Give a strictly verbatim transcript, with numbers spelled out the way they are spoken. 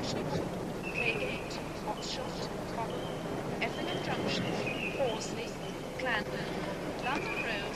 Claygate, Oxshott, Cobham, Effingham Junction, Horsley, Clandon, London Road,